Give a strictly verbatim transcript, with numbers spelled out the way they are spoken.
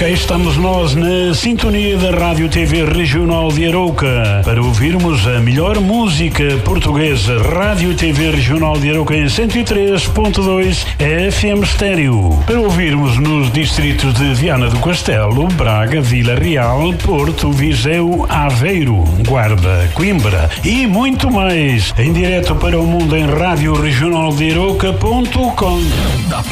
cá estamos nós na sintonia da Rádio T V Regional de Arouca para ouvirmos a melhor música portuguesa. Rádio T V Regional de Arouca em cento e três ponto dois F M Estéreo. Para ouvirmos nos distritos de Viana do Castelo, Braga, Vila Real, Porto, Viseu, Aveiro, Guarda, Coimbra e muito mais. Em direto para o mundo em rádio regional de Arouca ponto com.